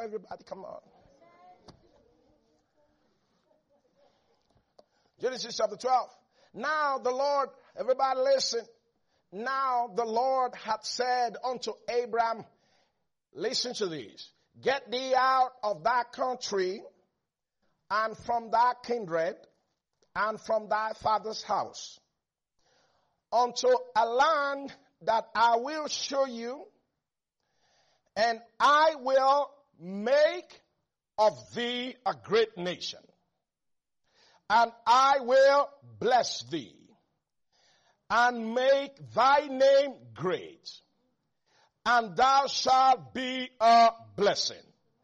everybody, come on. Genesis chapter 12. Now the Lord, everybody listen. Now the Lord hath said unto Abram, listen to this. Get thee out of thy country and from thy kindred and from thy father's house unto a land that I will show you, and I will make of thee a great nation, and I will bless thee and make thy name great, and thou shalt be a blessing.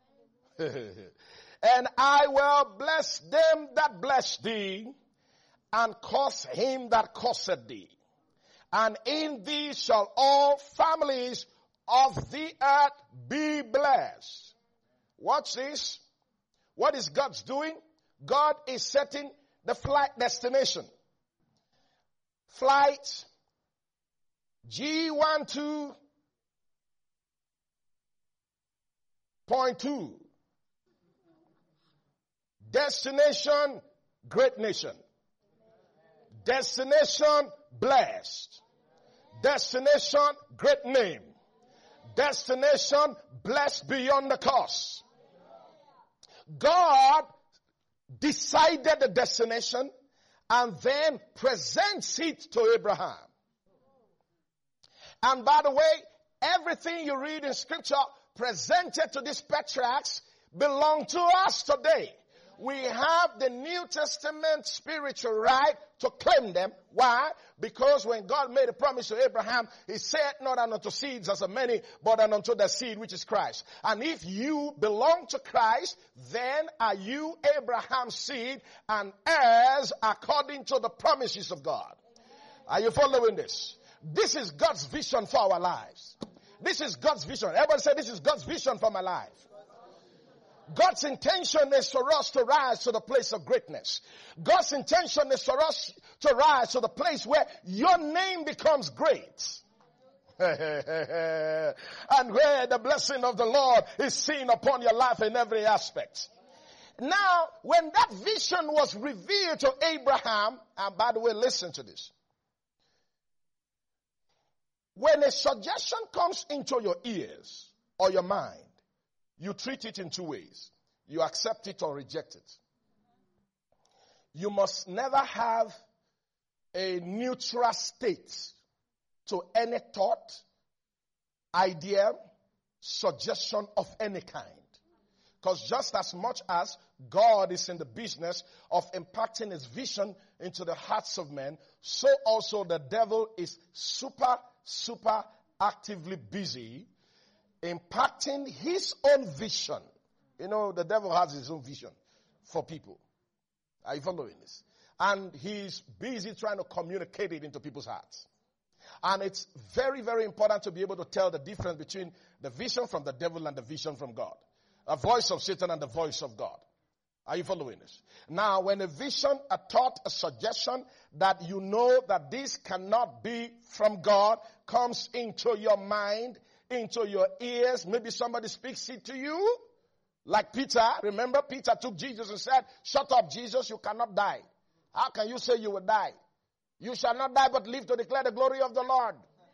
And I will bless them that bless thee, and curse him that curseth thee. And in thee shall all families of the earth be blessed. Watch this. What is God doing? God is setting the flight destination. Flight G12.2. Destination, great nation. Destination, blessed. Destination, great name. Destination, blessed beyond the curse. God decided the destination and then presents it to Abraham. And by the way, everything you read in scripture presented to these patriarchs belong to us today. We have the New Testament spiritual right to claim them. Why? Because when God made a promise to Abraham, he said, not unto seeds as of many, but unto the seed which is Christ. And if you belong to Christ, then are you Abraham's seed and heirs according to the promises of God. Are you following this? This is God's vision for our lives. This is God's vision. Everybody say, this is God's vision for my life. God's intention is for us to rise to the place of greatness. God's intention is for us to rise to the place where your name becomes great. And where the blessing of the Lord is seen upon your life in every aspect. Now, when that vision was revealed to Abraham, and by the way, listen to this. When a suggestion comes into your ears or your mind, you treat it in two ways. You accept it or reject it. You must never have a neutral state to any thought, idea, suggestion of any kind. Because just as much as God is in the business of impacting his vision into the hearts of men, so also the devil is super actively busy impacting his own vision. You know, the devil has his own vision for people. Are you following this? And he's busy trying to communicate it into people's hearts. And it's very, very important to be able to tell the difference between the vision from the devil and the vision from God. A voice of Satan and the voice of God. Are you following this? Now, when a vision, a thought, a suggestion that you know that this cannot be from God comes into your mind, into your ears, maybe somebody speaks it to you, like Peter. Remember, Peter took Jesus and said, shut up, Jesus, you cannot die. How can you say you will die? You shall not die but live to declare the glory of the Lord.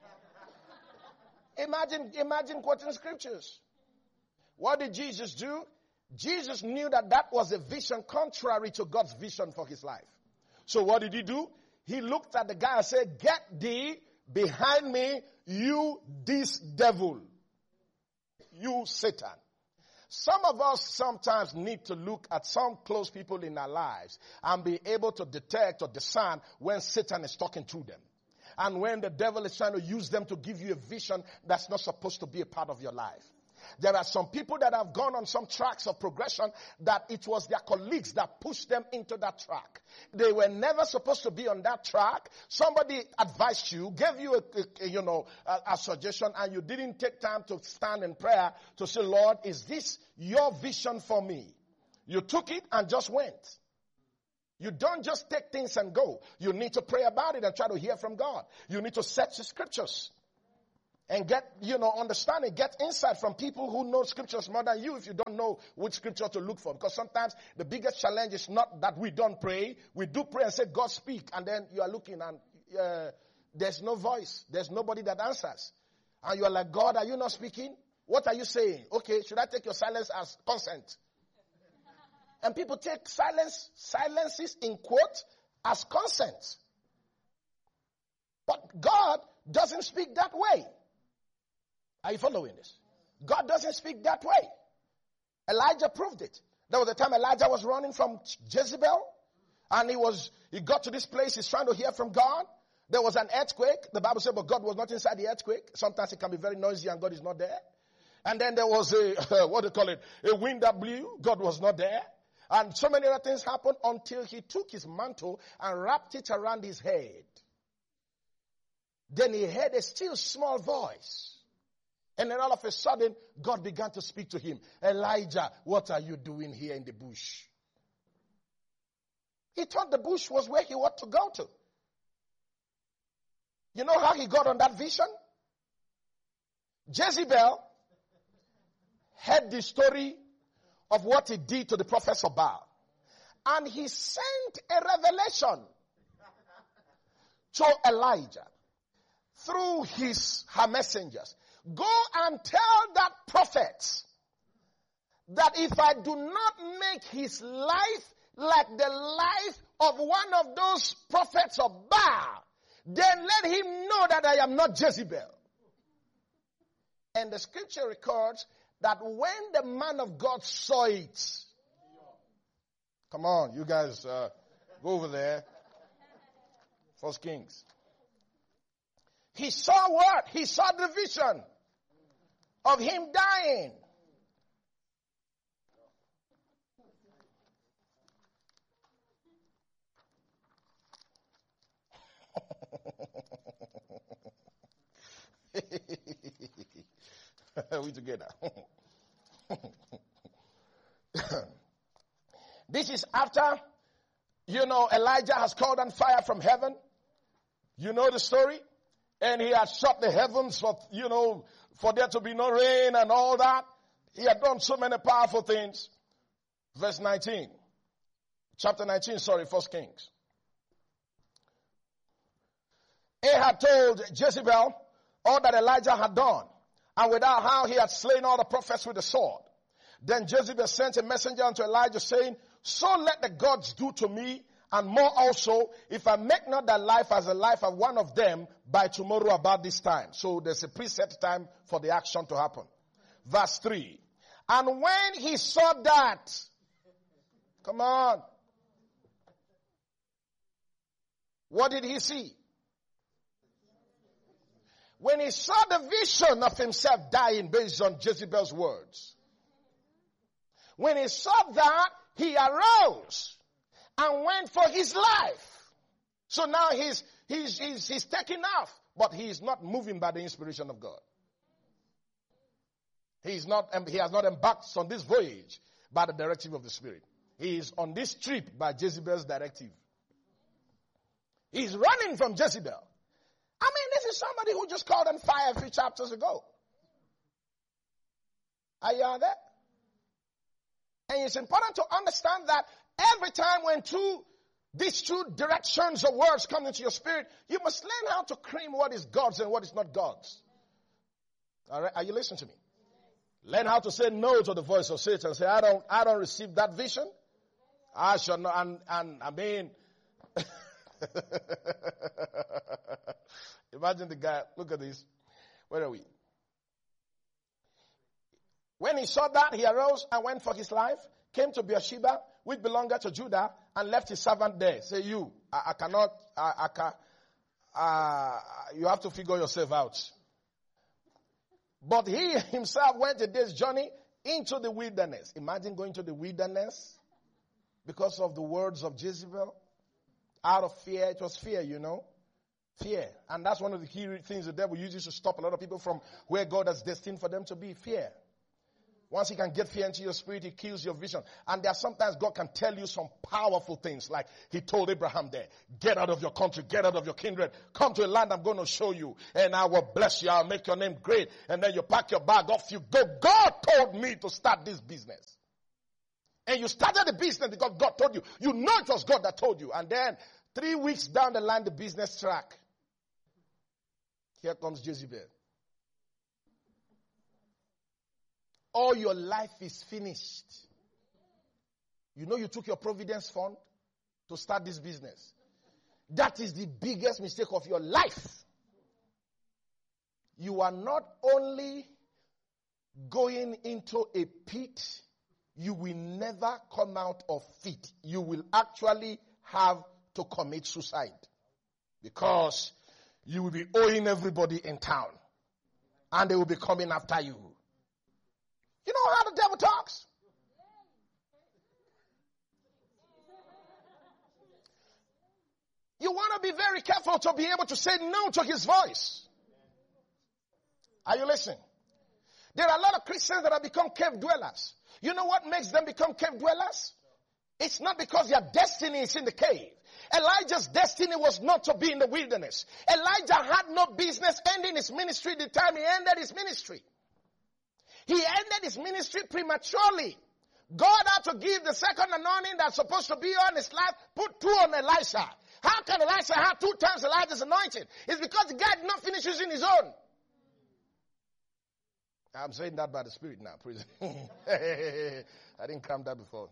Imagine quoting scriptures. What did Jesus do? Jesus knew that that was a vision contrary to God's vision for his life. So what did he do? He looked at the guy and said, get thee behind me, you this devil, you Satan. Some of us sometimes need to look at some close people in our lives and be able to detect or discern when Satan is talking through them. And when the devil is trying to use them to give you a vision that's not supposed to be a part of your life. There are some people that have gone on some tracks of progression that it was their colleagues that pushed them into that track. They were never supposed to be on that track. Somebody advised you, gave you a suggestion, and you didn't take time to stand in prayer to say, Lord, is this your vision for me? You took it and just went. You don't just take things and go. You need to pray about it and try to hear from God. You need to search the scriptures. And get, understanding, get insight from people who know scriptures more than you if you don't know which scripture to look for. Because sometimes the biggest challenge is not that we don't pray. We do pray and say, God speak. And then you are looking and there's no voice. There's nobody that answers. And you are like, God, are you not speaking? What are you saying? Okay, should I take your silence as consent? And people take silences in quote as consent. But God doesn't speak that way. Are you following this? God doesn't speak that way. Elijah proved it. There was a time Elijah was running from Jezebel, and he got to this place, he's trying to hear from God. There was an earthquake. The Bible said, but God was not inside the earthquake. Sometimes it can be very noisy and God is not there. And then there was a wind that blew. God was not there. And so many other things happened until he took his mantle and wrapped it around his head. Then he heard a still small voice. And then all of a sudden, God began to speak to him. Elijah, what are you doing here in the bush? He thought the bush was where he ought to go to. You know how he got on that vision? Jezebel heard the story of what he did to the prophets of Baal. And he sent a revelation to Elijah through her messengers. Go and tell that prophet that if I do not make his life like the life of one of those prophets of Baal, then let him know that I am not Jezebel. And the scripture records that when the man of God saw it, come on, you guys, go over there. 1 Kings. He saw what? He saw the vision of him dying. We together. This is after, Elijah has called on fire from heaven. You know the story? And he had shut the heavens for there to be no rain and all that. He had done so many powerful things. Verse 19. Chapter 19, 1 Kings. Ahab told Jezebel all that Elijah had done, and without how he had slain all the prophets with the sword. Then Jezebel sent a messenger unto Elijah, saying, so let the gods do to me, and more also, if I make not thy life as the life of one of them by tomorrow about this time. So there's a preset time for the action to happen. Verse 3. And when he saw that, come on, what did he see? When he saw the vision of himself dying based on Jezebel's words, when he saw that, he arose and went for his life. So now he's taking off, but he is not moving by the inspiration of God. He has not embarked on this voyage by the directive of the Spirit. He is on this trip by Jezebel's directive. He's running from Jezebel. I mean, this is somebody who just called on fire a few chapters ago. Are you on that? And it's important to understand that every time when these two directions of words come into your spirit, you must learn how to cream what is God's and what is not God's. All right? Are you listening to me? Learn how to say no to the voice of Satan. Say, I don't receive that vision. I shall not. And I mean, imagine the guy. Look at this. Where are we? When he saw that, he arose and went for his life, came to Beersheba, which belonged to Judah, and left his servant there. Say, you have to figure yourself out. But he himself went a day's journey into the wilderness. Imagine going to the wilderness because of the words of Jezebel. Out of fear. It was fear, Fear. And that's one of the key things the devil uses to stop a lot of people from where God has destined for them to be. Fear. Once he can get fear into your spirit, he kills your vision. And there are sometimes God can tell you some powerful things, like he told Abraham there, get out of your country, get out of your kindred, come to a land I'm going to show you, and I will bless you, I'll make your name great. And then you pack your bag, off you go. God told me to start this business. And you started the business because God told you. You know it was God that told you. And then 3 weeks down the line, the business track. Here comes Jezebel. All your life is finished. You know you took your Providence fund to start this business. That is the biggest mistake of your life. You are not only going into a pit, you will never come out of it. You will actually have to commit suicide. Because you will be owing everybody in town. And they will be coming after you. You know how the devil talks? You want to be very careful to be able to say no to his voice. Are you listening? There are a lot of Christians that have become cave dwellers. You know what makes them become cave dwellers? It's not because their destiny is in the cave. Elijah's destiny was not to be in the wilderness. Elijah had no business ending his ministry the time he ended his ministry. He ended his ministry prematurely. God had to give the second anointing that's supposed to be on his life, put 2 on Elisha. How can Elisha have 2 times Elijah's anointing? It's because the guy did not finish using his own. I'm saying that by the Spirit now. Praise. I didn't come that before.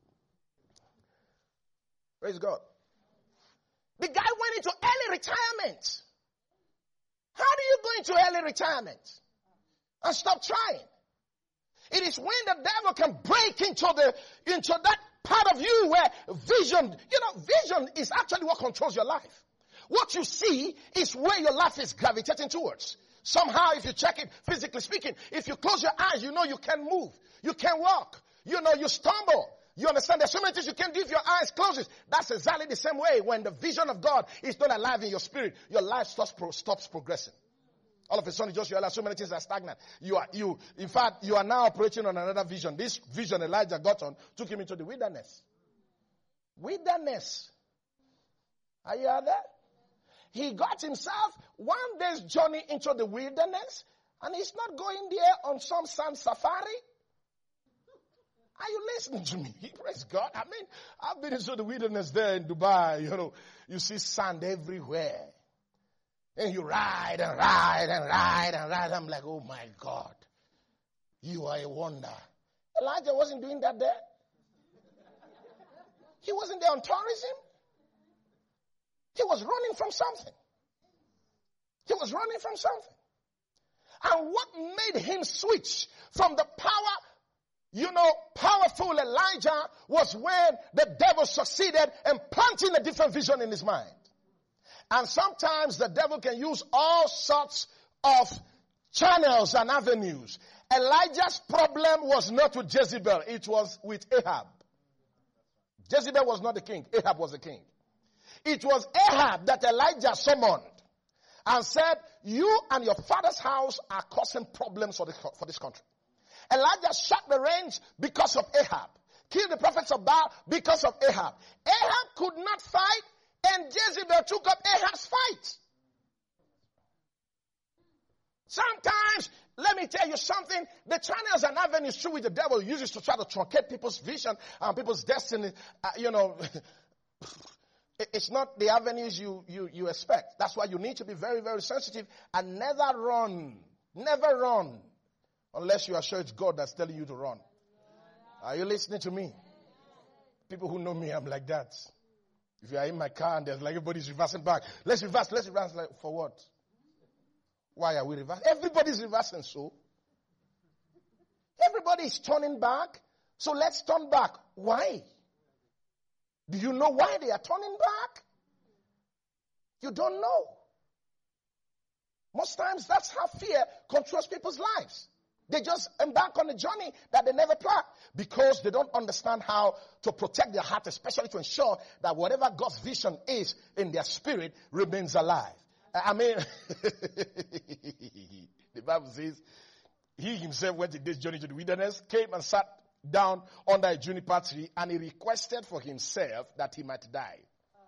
Praise God. The guy went into early retirement. How do you go into early retirement and stop trying? It is when the devil can break into that part of you where vision is actually what controls your life. What you see is where your life is gravitating towards. Somehow, if you check it, physically speaking, if you close your eyes, you know you can move. You can walk. You know you stumble. You understand? There's so many things you can do if your eyes closes. That's exactly the same way when the vision of God is not alive in your spirit, your life stops progressing. All of a sudden, you just realize so many things are stagnant. In fact, you are now operating on another vision. This vision Elijah got on took him into the wilderness. Wilderness. Are you out there? He got himself 1 day's journey into the wilderness, and he's not going there on some sand safari. Are you listening to me? Praise God. I mean, I've been into the wilderness there in Dubai. You see sand everywhere. And you ride and ride and ride and ride. I'm like, oh my God. You are a wonder. Elijah wasn't doing that there. He wasn't there on tourism. He was running from something. He was running from something. And what made him switch from the powerful Elijah was when the devil succeeded in planting a different vision in his mind. And sometimes the devil can use all sorts of channels and avenues. Elijah's problem was not with Jezebel, it was with Ahab. Jezebel was not the king, Ahab was the king. It was Ahab that Elijah summoned and said, you and your father's house are causing problems for this country. Elijah shut the range because of Ahab. Killed the prophets of Baal because of Ahab. Ahab could not fight, and Jezebel took up Ahab's fight. Sometimes, let me tell you something, the channels and avenues through which the devil uses to try to truncate people's vision and people's destiny, it's not the avenues you expect. That's why you need to be very, very sensitive and never run. Never run. Unless you are sure it's God that's telling you to run. Are you listening to me? People who know me, I'm like that. If you are in my car and there's like everybody's reversing back. Let's reverse. Like, for what? Why are we reversing? Everybody's reversing, so. Everybody's turning back. So let's turn back. Why? Do you know why they are turning back? You don't know. Most times that's how fear controls people's lives. They just embark on a journey that they never planned because they don't understand how to protect their heart, especially to ensure that whatever God's vision is in their spirit remains alive. I mean, the Bible says, he himself went a day's journey to the wilderness, came and sat down under a juniper tree, and he requested for himself that he might die.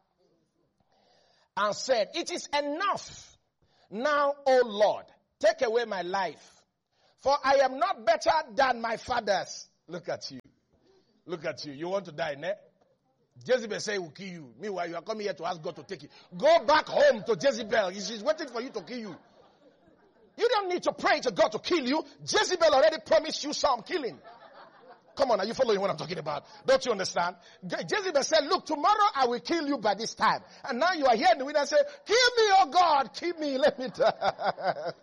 And said, it is enough. Now, O Lord, take away my life, for I am not better than my fathers. Look at you. Look at you. You want to die, ne? Jezebel say he will kill you. Meanwhile, you are coming here to ask God to take you. Go back home to Jezebel. She's waiting for you to kill you. You don't need to pray to God to kill you. Jezebel already promised you some killing. Come on, are you following what I'm talking about? Don't you understand? Jezebel said, look, tomorrow I will kill you by this time. And now you are here in the window and say, kill me, oh God, kill me, let me die.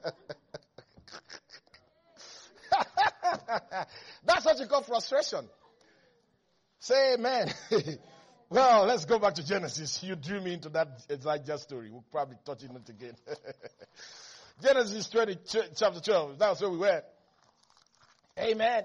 That's what you call frustration. Say amen. Well, let's go back to Genesis. You drew me into that Elijah story. We'll probably touch on it again. Genesis 20, chapter 12. That's where we were. Amen.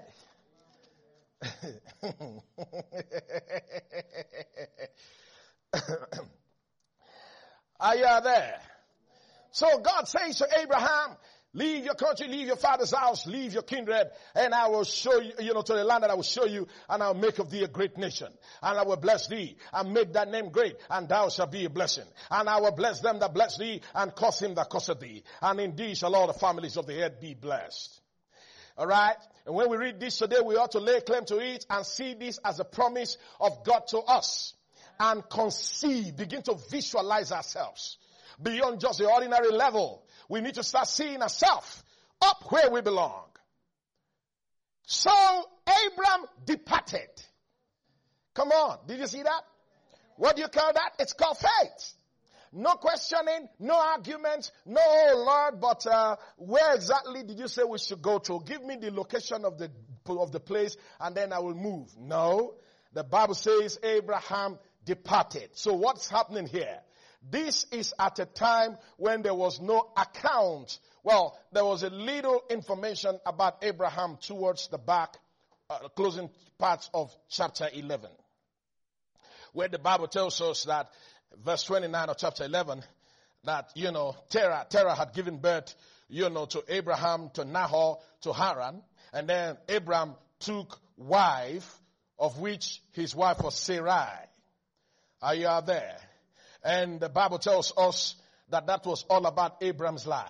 Are you there? So God says to Abraham, leave your country, leave your father's house, leave your kindred, and I will show you, to the land that I will show you, and I will make of thee a great nation. And I will bless thee, and make that name great, and thou shalt be a blessing. And I will bless them that bless thee, and curse him that curseth thee. And in thee shall all the families of the earth be blessed. Alright? And when we read this today, we ought to lay claim to it and see this as a promise of God to us. And conceive, begin to visualize ourselves beyond just the ordinary level. We need to start seeing ourselves up where we belong. So Abram departed. Come on, did you see that? What do you call that? It's called faith. No questioning, no argument, no, oh Lord, but where exactly did you say we should go to? Give me the location of the place and then I will move. No, the Bible says Abraham departed. So what's happening here? This is at a time when there was no account. Well, there was a little information about Abraham towards the back, closing parts of chapter 11. Where the Bible tells us that, verse 29 of chapter 11, that, Terah had given birth, to Abraham, to Nahor, to Haran. And then Abraham took wife, of which his wife was Sarai. Are you out there? And the Bible tells us that that was all about Abraham's life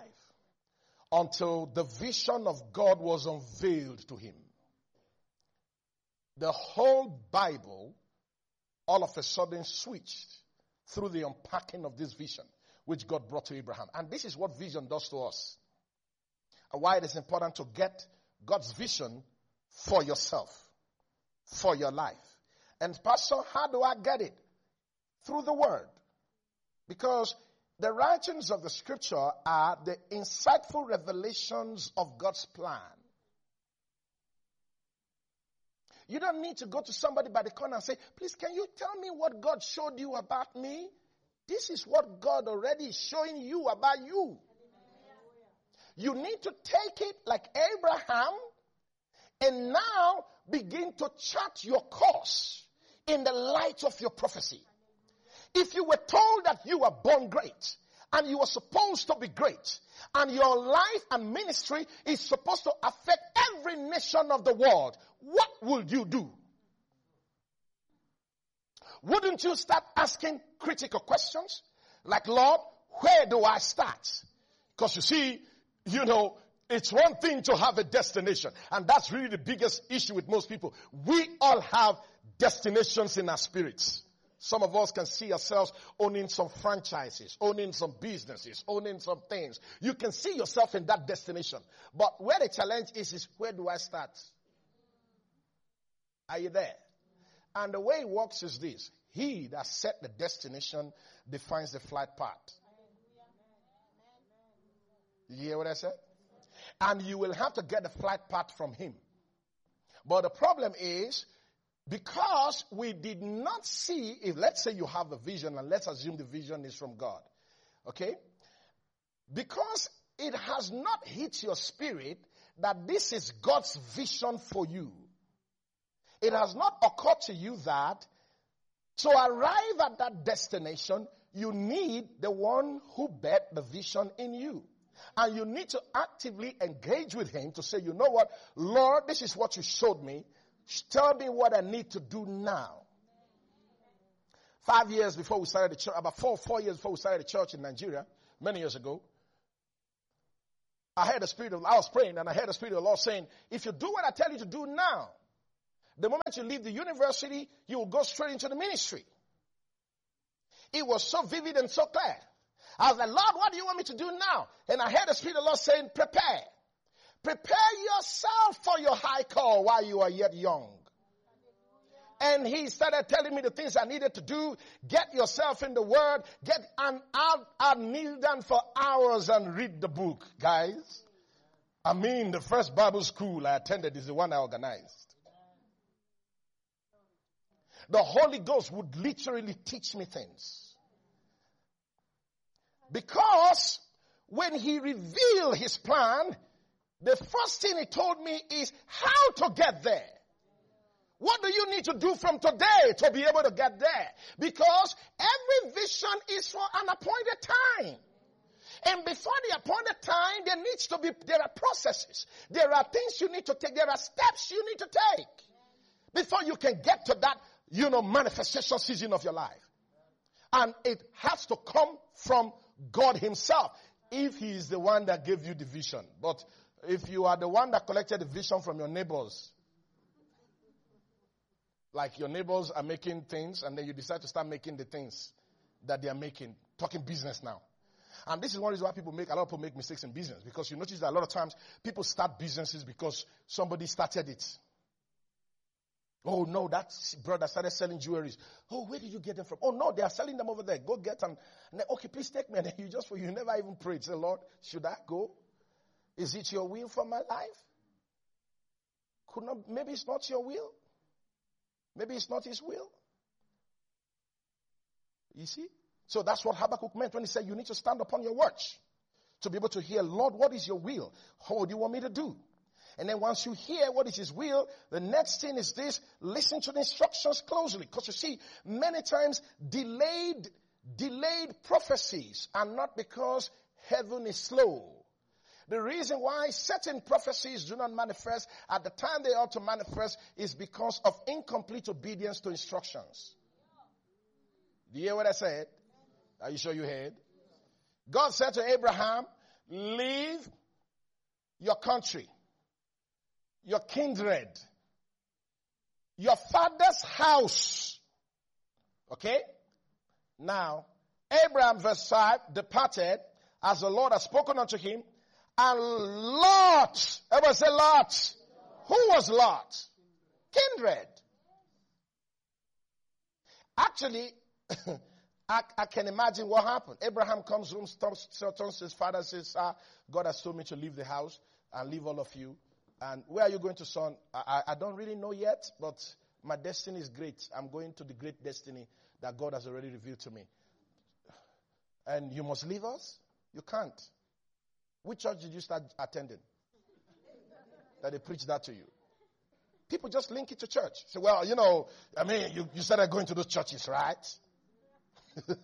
until the vision of God was unveiled to him. The whole Bible all of a sudden switched through the unpacking of this vision which God brought to Abraham. And this is what vision does to us. And why it is important to get God's vision for yourself, for your life. And Pastor, how do I get it? Through the Word. Because the writings of the Scripture are the insightful revelations of God's plan. You don't need to go to somebody by the corner and say, please, can you tell me what God showed you about me? This is what God already is showing you about you. You need to take it like Abraham and now begin to chart your course in the light of your prophecy. If you were told that you were born great and you were supposed to be great and your life and ministry is supposed to affect every nation of the world, what would you do? Wouldn't you start asking critical questions? Like, Lord, where do I start? Because you see, it's one thing to have a destination. And that's really the biggest issue with most people. We all have destinations in our spirits. Some of us can see ourselves owning some franchises, owning some businesses, owning some things. You can see yourself in that destination. But where the challenge is where do I start? Are you there? And the way it works is this. He that set the destination defines the flight path. You hear what I said? And you will have to get the flight path from him. But the problem is, because we did not see, if let's say you have a vision, and let's assume the vision is from God. Okay? Because it has not hit your spirit that this is God's vision for you. It has not occurred to you that to arrive at that destination, you need the one who bet the vision in you. And you need to actively engage with him to say, you know what, Lord, this is what you showed me. Tell me what I need to do now. 5 years before we started the church, about 4 years before we started the church in Nigeria, many years ago, I was praying and I heard the Spirit of the Lord saying, if you do what I tell you to do now, the moment you leave the university, you will go straight into the ministry. It was so vivid and so clear. I was like, Lord, what do you want me to do now? And I heard the Spirit of the Lord saying, prepare. Prepare yourself for your high call while you are yet young. And he started telling me the things I needed to do. Get yourself in the Word. I'll kneel down for hours and read the book, guys. I mean, the first Bible school I attended is the one I organized. The Holy Ghost would literally teach me things. Because when he revealed his plan, the first thing he told me is how to get there. What do you need to do from today to be able to get there? Because every vision is for an appointed time. And before the appointed time, there are processes. There are things you need to take. There are steps you need to take before you can get to that, manifestation season of your life. And it has to come from God himself, if he is the one that gave you the vision. But if you are the one that collected the vision from your neighbors, like your neighbors are making things and then you decide to start making the things that they are making, talking business now. And this is one reason why a lot of people make mistakes in business, because you notice that a lot of times people start businesses because somebody started it. Oh no, that brother started selling jewelries. Oh, where did you get them from? Oh no, they are selling them over there. Go get them. And then, okay, please take me. And then you never even prayed. Say, Lord, should I go? Is it your will for my life? Maybe it's not your will. Maybe it's not his will. You see? So that's what Habakkuk meant when he said you need to stand upon your watch to be able to hear, Lord, what is your will? What do you want me to do? And then once you hear what is his will, the next thing is this: listen to the instructions closely. Because you see, many times delayed prophecies are not because heaven is slow. The reason why certain prophecies do not manifest at the time they ought to manifest is because of incomplete obedience to instructions. Do you hear what I said? Are you sure you heard? God said to Abraham, leave your country, your kindred, your father's house. Okay? Now, Abraham, verse 5, departed as the Lord had spoken unto him. And Lot, everybody say Lot. Who was Lot? Kindred. Actually, I can imagine what happened. Abraham comes home, turns to his father and says, God has told me to leave the house and leave all of you. And where are you going to, son? I don't really know yet, but my destiny is great. I'm going to the great destiny that God has already revealed to me. And you must leave us? You can't. Which church did you start attending that they preach that to you? People just link it to church. Say, well, you started going to those churches, right? And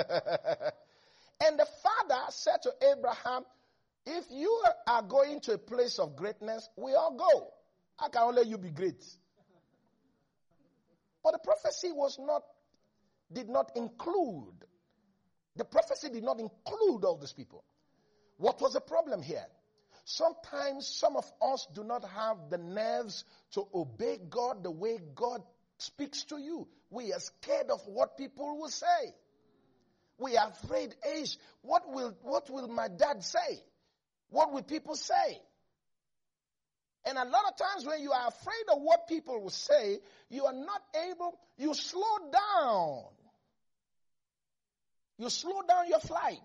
the father said to Abraham, if you are going to a place of greatness, we all go. How can only you be great? But the prophecy did not include all these people. What was the problem here? Sometimes some of us do not have the nerves to obey God the way God speaks to you. We are scared of what people will say. We are afraid, what will my dad say? What will people say? And a lot of times when you are afraid of what people will say, you are not able, you slow down. You slow down your flight.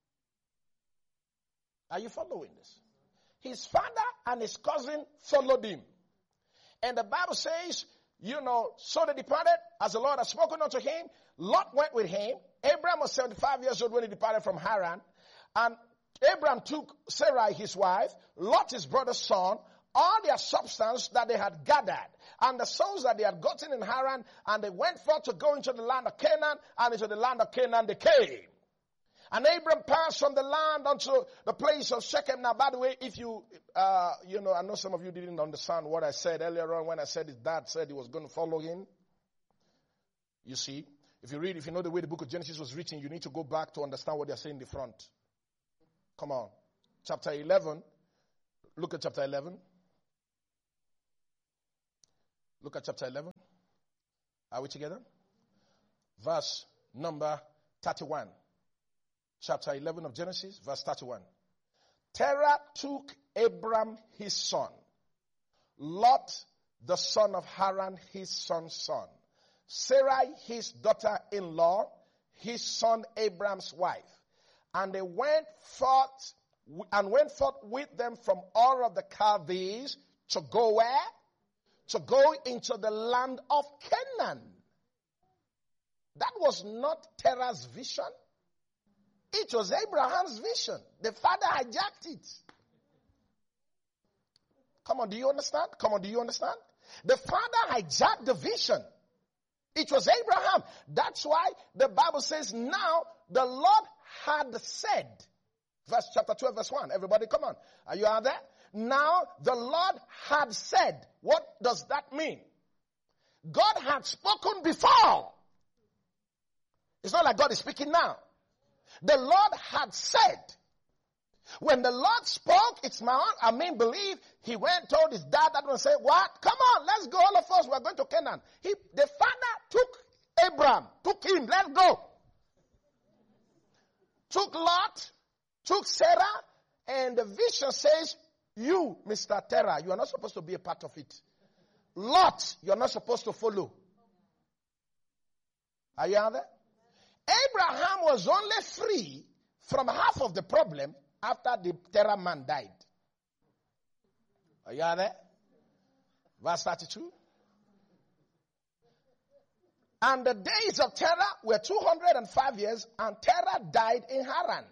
Are you following this? His father and his cousin followed him. And the Bible says, so they departed as the Lord had spoken unto him. Lot went with him. Abraham was 75 years old when he departed from Haran. And Abraham took Sarai his wife, Lot his brother's son, all their substance that they had gathered, and the sons that they had gotten in Haran, and they went forth to go into the land of Canaan, and into the land of Canaan they came. And Abram passed from the land unto the place of Shechem. Now, by the way, if you, I know some of you didn't understand what I said earlier on when I said his dad said he was going to follow him. You see, if you know the way the book of Genesis was written, you need to go back to understand what they're saying in the front. Come on. Chapter 11. Look at chapter 11. Look at chapter 11. Are we together? Verse number 31. Chapter 11 of Genesis, verse 31. Terah took Abram his son, Lot the son of Haran his son's son, Sarai his daughter-in-law, his son Abram's wife, and they went forth with them from Ur of the Chaldees to go where? To go into the land of Canaan. That was not Terah's vision. It was Abraham's vision. The father hijacked it. Come on, do you understand? The father hijacked the vision. It was Abraham. That's why the Bible says, now the Lord had said. Chapter 12, verse 1. Everybody, come on. Are you out there? Now the Lord had said. What does that mean? God had spoken before. It's not like God is speaking now. The Lord had said. When the Lord spoke, it's my own, believe, he went, told his dad that one, say, what? Come on, let's go, all of us, we're going to Canaan. The father took Abram, took him, let's go. Took Lot, took Sarah, and the vision says, you, Mr. Terah, you are not supposed to be a part of it. Lot, you're not supposed to follow. Are you out there? Abraham was only free from half of the problem after the Terah man died. Are you there? Verse 32. And the days of Terah were 205 years, and Terah died in Haran.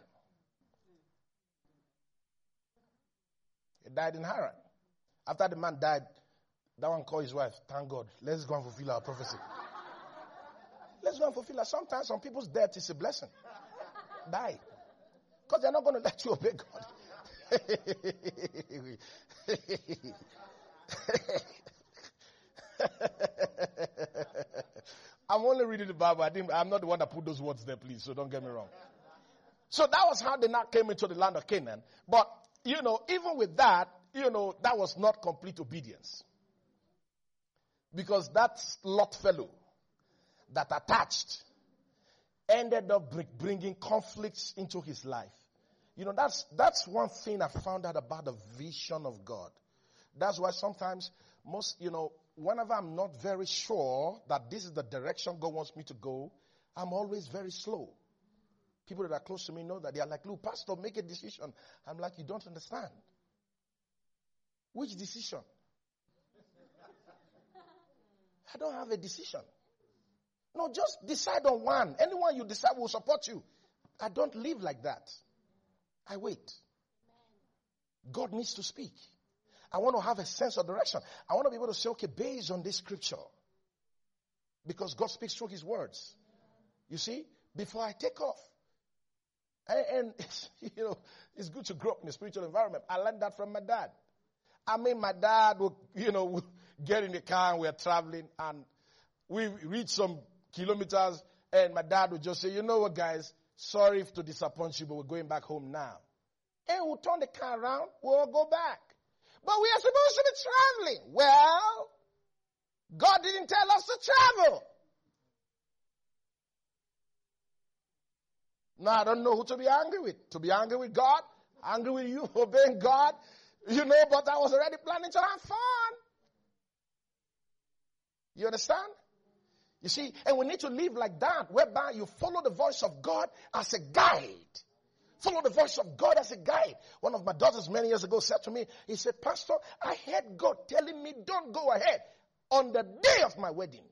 He died in Haran. After the man died, that one called his wife, thank God, let's go and fulfill our prophecy. Let's go and fulfill it. Sometimes some people's death is a blessing. Die. Because they're not going to let you obey God. I'm only reading the Bible. I'm not the one that put those words there, please, so don't get me wrong. So that was how they now came into the land of Canaan. But, even with that, that was not complete obedience. Because that Lot fellow that attached ended up bringing conflicts into his life. That's one thing I found out about the vision of God. That's why sometimes whenever I'm not very sure that this is the direction God wants me to go, I'm always very slow. People that are close to me know that. They are like, look, Pastor, make a decision. I'm like, you don't understand. Which decision? I don't have a decision. No, just decide on one. Anyone you decide will support you. I don't live like that. I wait. God needs to speak. I want to have a sense of direction. I want to be able to say, okay, based on this scripture. Because God speaks through his words. You see, before I take off. And it's good to grow up in a spiritual environment. I learned that from my dad. My dad would, would get in the car and we're traveling and we reach some kilometers and my dad would just say, you know what, guys, sorry to disappoint you, but we're going back home now. And we'll turn the car around, we'll go back. But we are supposed to be traveling. Well, God didn't tell us to travel. Now, I don't know who to be angry with. To be angry with God, angry with you, obeying God, but I was already planning to have fun. You understand? You see, and we need to live like that, whereby you follow the voice of God as a guide. Follow the voice of God as a guide. One of my daughters many years ago said to me, he said, Pastor, I heard God telling me don't go ahead on the day of my wedding.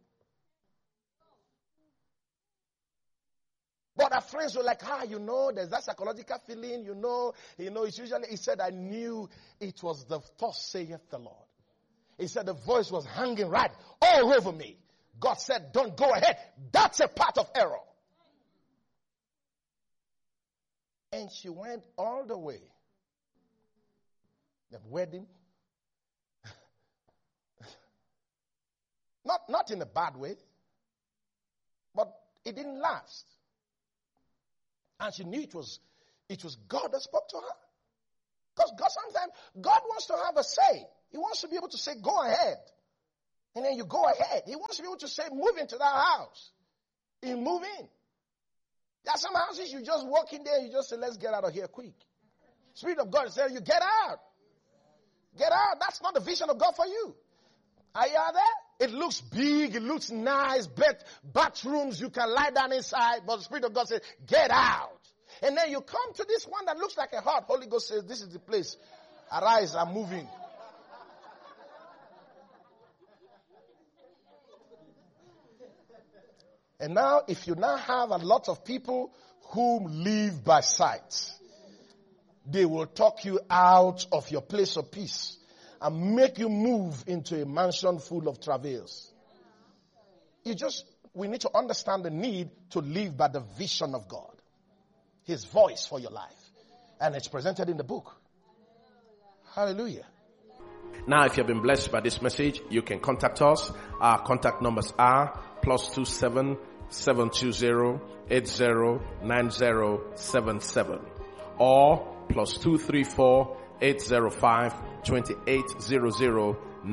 But our friends were like, there's that psychological feeling, it's usually, he said, I knew it was the thus saith the Lord. He said the voice was hanging right all over me. God said, don't go ahead. That's a part of error. And she went all the way. The wedding. Not in a bad way. But it didn't last. And she knew it was God that spoke to her. Because sometimes God wants to have a say. He wants to be able to say, go ahead. And then you go ahead. He wants to be able to say, move into that house. You move in. There are some houses you just walk in there, you just say, let's get out of here quick. Spirit of God is saying, you get out. Get out. That's not the vision of God for you. Are you out there? It looks big. It looks nice. Bathrooms, you can lie down inside. But the Spirit of God says, get out. And then you come to this one that looks like a hut. Holy Ghost says, this is the place. Arise, I'm moving. And now, if you now have a lot of people who live by sight, they will talk you out of your place of peace and make you move into a mansion full of travails. We need to understand the need to live by the vision of God. His voice for your life. And it's presented in the book. Hallelujah. Now, if you've been blessed by this message, you can contact us. Our contact numbers are +27 720 809077 or +234 805 2800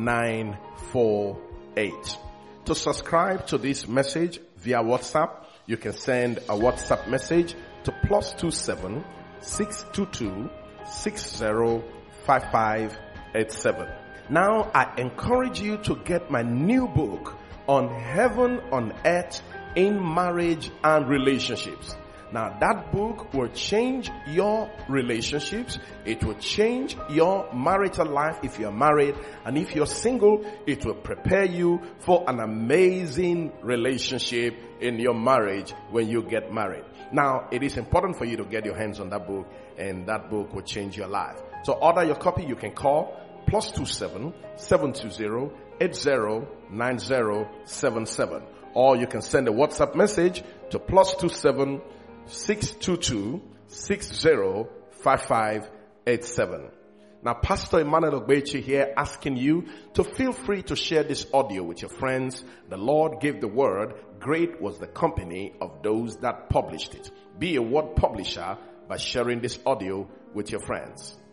948. To subscribe to this message via WhatsApp, you can send a WhatsApp message to +27 622 605587. Now, I encourage you to get my new book on heaven on earth in marriage and relationships. Now, that book will change your relationships. It will change your marital life if you're married. And if you're single, it will prepare you for an amazing relationship in your marriage when you get married. Now, it is important for you to get your hands on that book, and that book will change your life. So order your copy. You can call +27 720 809077, or you can send a WhatsApp message to +27 622 605587. Now, Pastor Emmanuel Ogbechi here asking you to feel free to share this audio with your friends. The Lord gave the word. Great was the company of those that published it. Be a word publisher by sharing this audio with your friends.